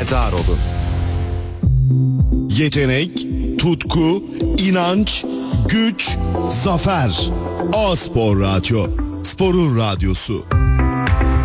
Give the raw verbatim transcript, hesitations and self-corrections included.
haberdar olun. Yetenek, tutku, inanç, güç, zafer. A-Spor Radyo. Sporun radyosu.